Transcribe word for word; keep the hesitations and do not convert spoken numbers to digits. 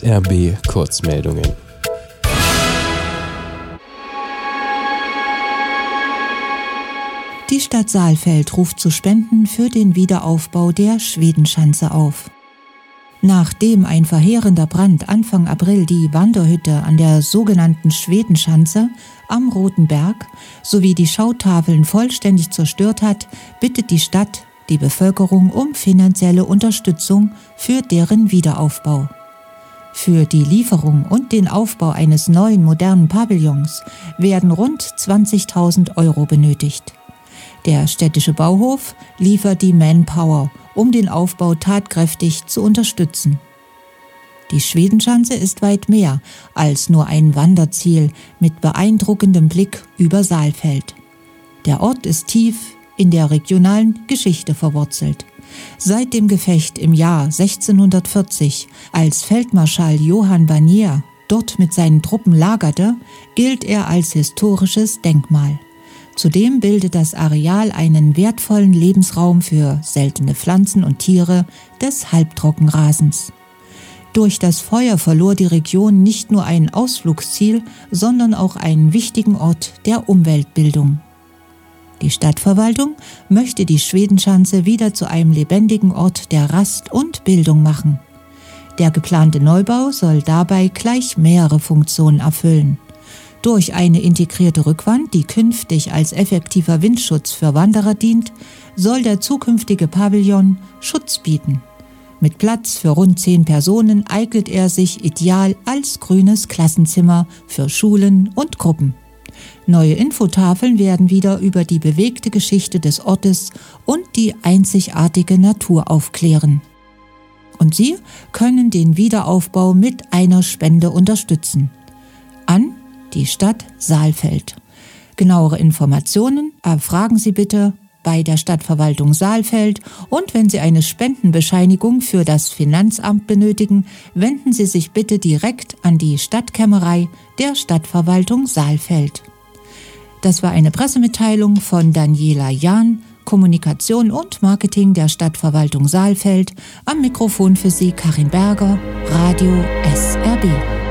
R B Kurzmeldungen. Die Stadt Saalfeld ruft zu Spenden für den Wiederaufbau der Schwedenschanze auf. Nachdem ein verheerender Brand Anfang April die Wanderhütte an der sogenannten Schwedenschanze am Roten Berg sowie die Schautafeln vollständig zerstört hat, bittet die Stadt die Bevölkerung um finanzielle Unterstützung für deren Wiederaufbau. Für die Lieferung und den Aufbau eines neuen modernen Pavillons werden rund zwanzigtausend Euro benötigt. Der städtische Bauhof liefert die Manpower, um den Aufbau tatkräftig zu unterstützen. Die Schwedenschanze ist weit mehr als nur ein Wanderziel mit beeindruckendem Blick über Saalfeld. Der Ort ist tief in der regionalen Geschichte verwurzelt. Seit dem Gefecht im Jahr sechzehnhundertvierzig, als Feldmarschall Johann Vanier dort mit seinen Truppen lagerte, gilt er als historisches Denkmal. Zudem bildet das Areal einen wertvollen Lebensraum für seltene Pflanzen und Tiere des Halbtrockenrasens. Durch das Feuer verlor die Region nicht nur ein Ausflugsziel, sondern auch einen wichtigen Ort der Umweltbildung. Die Stadtverwaltung möchte die Schwedenschanze wieder zu einem lebendigen Ort der Rast und Bildung machen. Der geplante Neubau soll dabei gleich mehrere Funktionen erfüllen. Durch eine integrierte Rückwand, die künftig als effektiver Windschutz für Wanderer dient, soll der zukünftige Pavillon Schutz bieten. Mit Platz für rund zehn Personen eignet er sich ideal als grünes Klassenzimmer für Schulen und Gruppen. Neue Infotafeln werden wieder über die bewegte Geschichte des Ortes und die einzigartige Natur aufklären. Und Sie können den Wiederaufbau mit einer Spende unterstützen. An die Stadt Saalfeld. Genauere Informationen erfragen Sie bitte bei der Stadtverwaltung Saalfeld und wenn Sie eine Spendenbescheinigung für das Finanzamt benötigen, wenden Sie sich bitte direkt an die Stadtkämmerei der Stadtverwaltung Saalfeld. Das war eine Pressemitteilung von Daniela Jahn, Kommunikation und Marketing der Stadtverwaltung Saalfeld. Am Mikrofon für Sie Karin Berger, Radio S R B.